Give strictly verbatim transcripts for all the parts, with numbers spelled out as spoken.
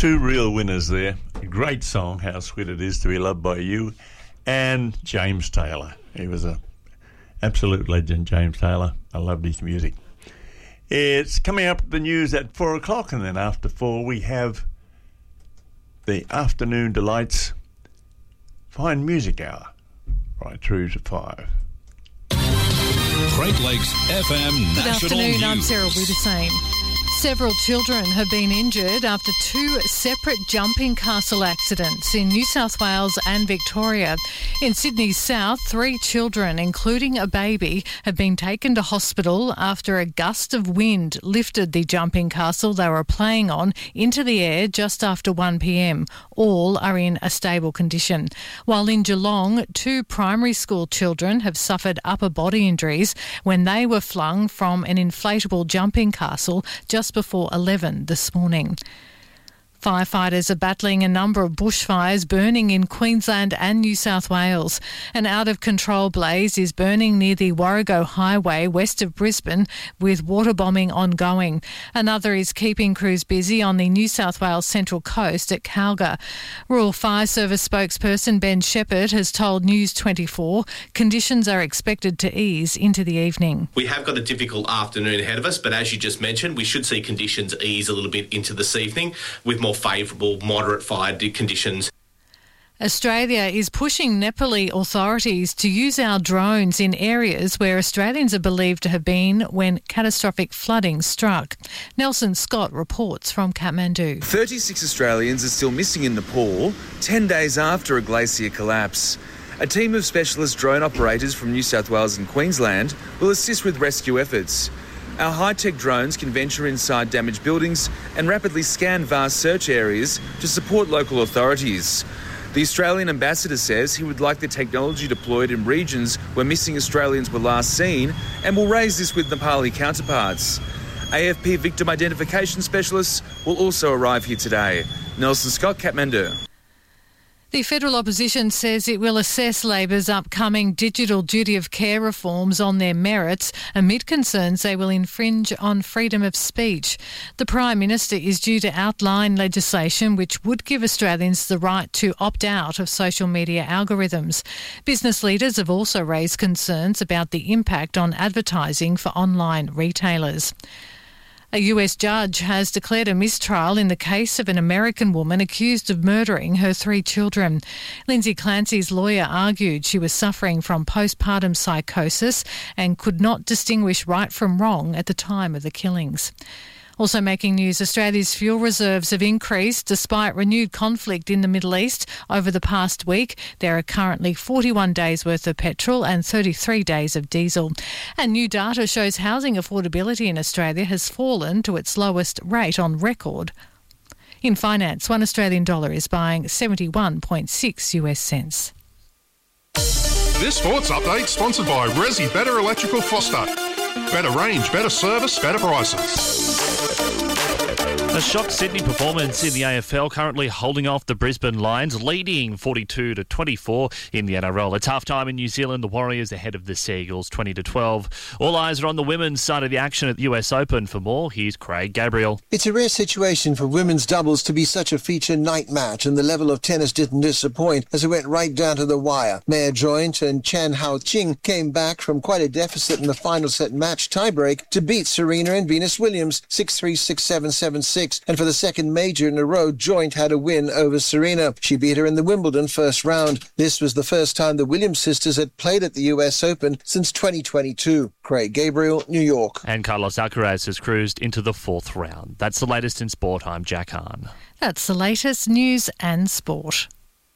two real winners there. A great song, How Sweet It Is to Be Loved by You, and James Taylor. He was a absolute legend, James Taylor. I loved his music. It's coming up the news at four o'clock, and then after four we have the Afternoon Delights Fine Music Hour, right through to five. Great Lakes F M Good National afternoon, News. I'm Sarah Withersame. Several children have been injured after two separate jumping castle accidents in New South Wales and Victoria. In Sydney's south, three children, including a baby, have been taken to hospital after a gust of wind lifted the jumping castle they were playing on into the air just after one p m. All are in a stable condition. While in Geelong, two primary school children have suffered upper body injuries when they were flung from an inflatable jumping castle just before eleven this morning. Firefighters are battling a number of bushfires burning in Queensland and New South Wales. An out-of-control blaze is burning near the Warrego Highway west of Brisbane, with water bombing ongoing. Another is keeping crews busy on the New South Wales Central Coast at Calga. Rural Fire Service spokesperson Ben Shepherd has told News twenty-four conditions are expected to ease into the evening. We have got a difficult afternoon ahead of us, but as you just mentioned, we should see conditions ease a little bit into this evening with more favourable, moderate fire conditions. Australia is pushing Nepali authorities to use our drones in areas where Australians are believed to have been when catastrophic flooding struck. Nelson Scott reports from Kathmandu. thirty-six Australians are still missing in Nepal, ten days after a glacier collapse. A team of specialist drone operators from New South Wales and Queensland will assist with rescue efforts. Our high-tech drones can venture inside damaged buildings and rapidly scan vast search areas to support local authorities. The Australian ambassador says he would like the technology deployed in regions where missing Australians were last seen and will raise this with Nepali counterparts. A F P victim identification specialists will also arrive here today. Nelson Scott, Kathmandu. The federal opposition says it will assess Labor's upcoming digital duty of care reforms on their merits amid concerns they will infringe on freedom of speech. The Prime Minister is due to outline legislation which would give Australians the right to opt out of social media algorithms. Business leaders have also raised concerns about the impact on advertising for online retailers. A U S judge has declared a mistrial in the case of an American woman accused of murdering her three children. Lindsay Clancy's lawyer argued she was suffering from postpartum psychosis and could not distinguish right from wrong at the time of the killings. Also making news, Australia's fuel reserves have increased despite renewed conflict in the Middle East over the past week. There are currently forty-one days worth of petrol and thirty-three days of diesel. And new data shows housing affordability in Australia has fallen to its lowest rate on record. In finance, one Australian dollar is buying seventy-one point six U S cents. This sports update sponsored by Resi Better Electrical Foster. Better range, better service, better prices. A shock Sydney performance in the A F L, currently holding off the Brisbane Lions, leading forty-two to twenty-four in the N R L. It's half-time in New Zealand. The Warriors ahead of the Seagulls, twenty to twelve. All eyes are on the women's side of the action at the U S Open. For more, here's Craig Gabriel. It's a rare situation for women's doubles to be such a feature night match, and the level of tennis didn't disappoint as it went right down to the wire. Maya Joint and Chan Hao Ching came back from quite a deficit in the final set match tiebreak to beat Serena and Venus Williams six three, six seven, seven six. And for the second major in a row, Joint had a win over Serena. She beat her in the Wimbledon first round. This was the first time the Williams sisters had played at the U S Open since twenty twenty-two. Craig Gabriel, New York. And Carlos Alcaraz has cruised into the fourth round. That's the latest in sport. I'm Jack Hahn. That's the latest news and sport.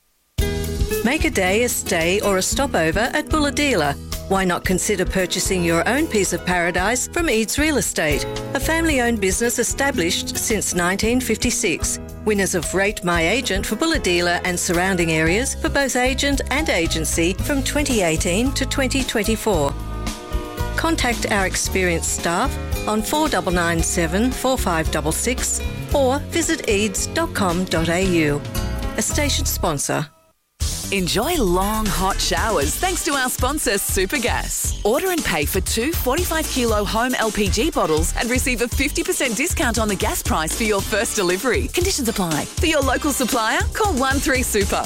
Make a day a stay or a stopover at Bulahdelah. Why not consider purchasing your own piece of paradise from Eads Real Estate, a family-owned business established since nineteen fifty-six. Winners of Rate My Agent for Bulahdelah and surrounding areas for both agent and agency from twenty eighteen to twenty twenty-four. Contact our experienced staff on four nine nine seven, four five six six or visit eads dot com dot a u. A station sponsor. Enjoy long, hot showers thanks to our sponsor, Supergas. Order and pay for two forty-five kilo home L P G bottles and receive a fifty percent discount on the gas price for your first delivery. Conditions apply. For your local supplier, call one three super.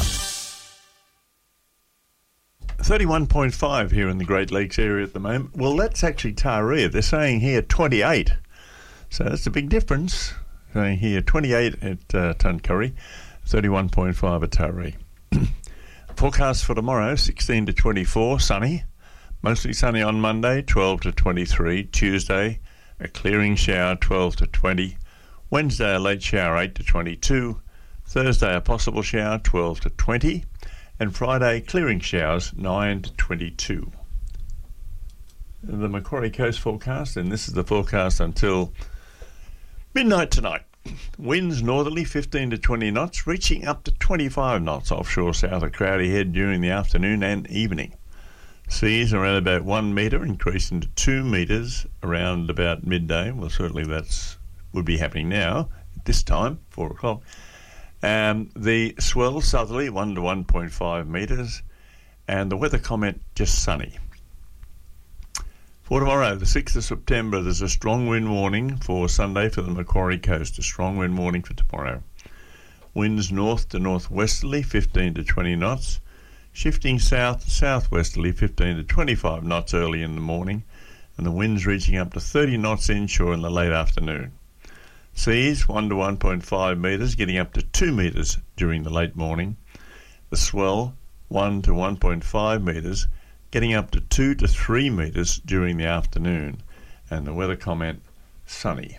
thirty-one point five here in the Great Lakes area at the moment. Well, that's actually Taree. They're saying here twenty-eight. So that's a big difference. Saying here twenty-eight at uh, Tuncurry, thirty-one point five at Taree. Forecast for tomorrow, sixteen to twenty-four, sunny. Mostly sunny on Monday, twelve to twenty-three. Tuesday, a clearing shower, twelve to twenty. Wednesday, a late shower, eight to twenty-two. Thursday, a possible shower, twelve to twenty. And Friday, clearing showers, nine to twenty-two. The Macquarie Coast forecast, and this is the forecast until midnight tonight. Winds northerly fifteen to twenty knots, reaching up to twenty-five knots offshore south of Crowdy Head during the afternoon and evening. Seas around about one metre, increasing to two metres around about midday. Well, certainly that's would be happening now at this time, four o'clock. Um, the swell southerly one to one point five metres, and the weather comment just sunny. For tomorrow, the sixth of September, there's a strong wind warning for Sunday for the Macquarie Coast. A strong wind warning for tomorrow. Winds north to northwesterly, fifteen to twenty knots. Shifting south to southwesterly, fifteen to twenty-five knots early in the morning. And the winds reaching up to thirty knots inshore in the late afternoon. Seas, one to one point five metres, getting up to two metres during the late morning. The swell, one to one point five metres, getting up to two to three metres during the afternoon, and the weather comment, sunny.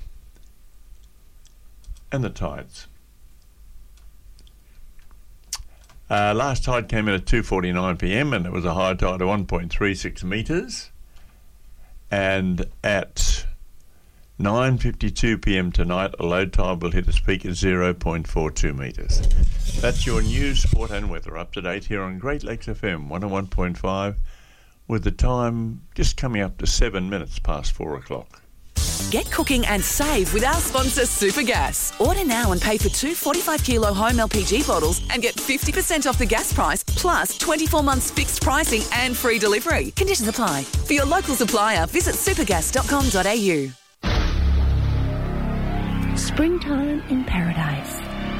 And the tides. Uh, last tide came in at two forty-nine p m and it was a high tide of one point three six metres. And at nine fifty-two p m tonight, a low tide will hit its peak at zero point four two metres. That's your news, sport and weather up to date here on Great Lakes F M one oh one point five. With the time just coming up to seven minutes past four o'clock. Get cooking and save with our sponsor, Supergas. Order now and pay for two forty-five kilo home L P G bottles and get fifty percent off the gas price, plus twenty-four months fixed pricing and free delivery. Conditions apply. For your local supplier, visit supergas dot com dot a u. Springtime in Paradise.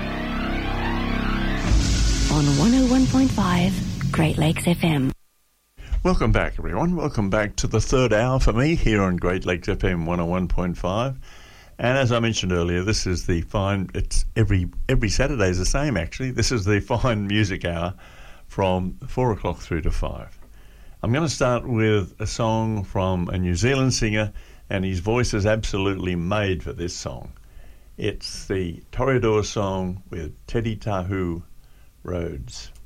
On one oh one point five, Great Lakes F M. Welcome back, everyone. Welcome back to the third hour for me here on Great Lakes F M one oh one point five. And as I mentioned earlier, this is the fine, it's every every Saturday is the same, actually. This is the fine music hour from four o'clock through to five. I'm going to start with a song from a New Zealand singer, and his voice is absolutely made for this song. It's the Toreador song with Teddy Tahu, Roads.